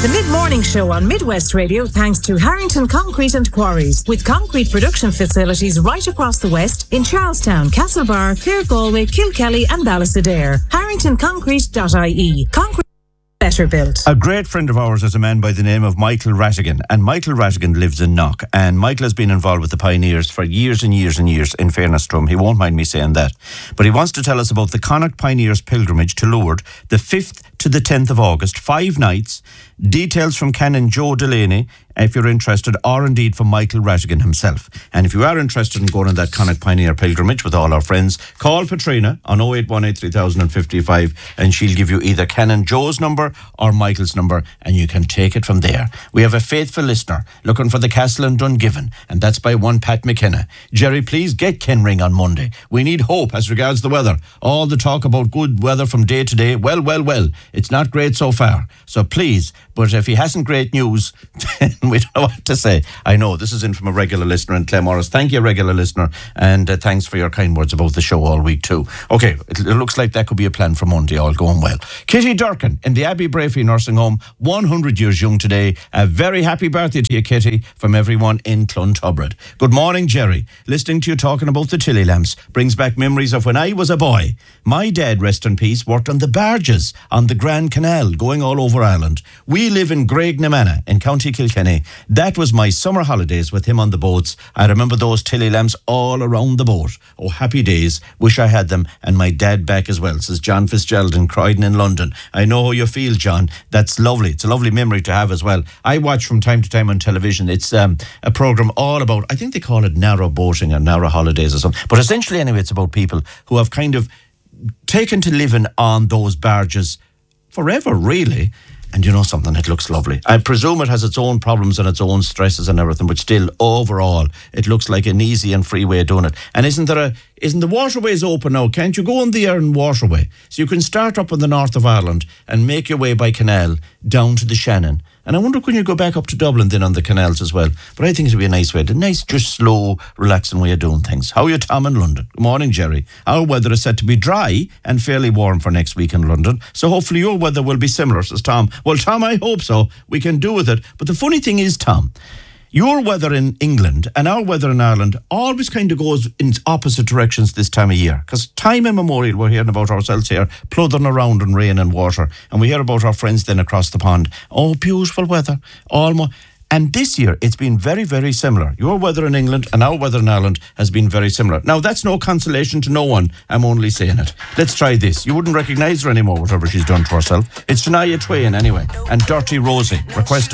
The Mid-Morning Show on Midwest Radio thanks to Harrington Concrete and Quarries, with concrete production facilities right across the West in Charlestown, Castlebar, Clare Galway, Kilkelly and Ballisadaire. HarringtonConcrete.ie. Concrete better built. A great friend of ours is a man by the name of Michael Rattigan, and Michael Rattigan lives in Knock, and Michael has been involved with the Pioneers for years and years and years, in fairness to him. He won't mind me saying that. But he wants to tell us about the Connacht Pioneers pilgrimage to Lourdes, the 5th to the 10th of August, 5 nights. Details from Canon Joe Delaney, if you're interested, or indeed from Michael Rattigan himself. And if you are interested in going on that Connacht Pioneer pilgrimage with all our friends, call Patrina on 0818 3055 and she'll give you either Canon Joe's number or Michael's number, and you can take it from there. We have a faithful listener looking for the castle in Dungiven, and that's by one Pat McKenna. Jerry, please get Ken Ring on Monday. We need hope as regards the weather. All the talk about good weather from day to day, well, it's not great so far. So please, but if he hasn't great news, then we don't know what to say. I know, this is in from a regular listener in Claremorris. Thank you, regular listener, and thanks for your kind words about the show all week too. Okay, it looks like that could be a plan for Monday, all going well. Kitty Durkin in the Abbey Brafey Nursing Home, 100 years young today. A very happy birthday to you, Kitty, from everyone in Clonturbrid. Good morning, Jerry. Listening to you talking about the Tilly lamps brings back memories of when I was a boy. My dad, rest in peace, worked on the barges on the Grand Canal going all over Ireland. We live in Graignamanagh in County Kilkenny. That was my summer holidays with him on the boats. I remember those Tilly lamps all around the boat. Oh, happy days. Wish I had them, and my dad back as well, says John Fitzgerald in Croydon in London. I know how you feel, John. That's lovely. It's a lovely memory to have as well. I watch from time to time on television. It's a programme all about, I think they call it narrow boating or narrow holidays or something. But essentially, anyway, it's about people who have kind of taken to living on those barges forever, really. And you know something, it looks lovely. I presume it has its own problems and its own stresses and everything, but still, overall, it looks like an easy and free way of doing it. And isn't the waterways open now? Can't you go on the Erin waterway? So you can start up in the north of Ireland and make your way by canal down to the Shannon. And I wonder, can you go back up to Dublin then on the canals as well? But I think it would be a nice way, a nice, just slow, relaxing way of doing things. How are you, Tom, in London? Good morning, Jerry. Our weather is set to be dry and fairly warm for next week in London. So hopefully your weather will be similar, says Tom. Well, Tom, I hope so. We can do with it. But the funny thing is, Tom, your weather in England and our weather in Ireland always kind of goes in opposite directions this time of year. Because time immemorial, we're hearing about ourselves here, plodding around in rain and water. And we hear about our friends then across the pond. Oh, beautiful weather. And this year, it's been very, very similar. Your weather in England and our weather in Ireland has been very similar. Now, that's no consolation to no one. I'm only saying it. Let's try this. You wouldn't recognise her anymore, whatever she's done to herself. It's Shania Twain, anyway. And Dirty Rosie. Requested.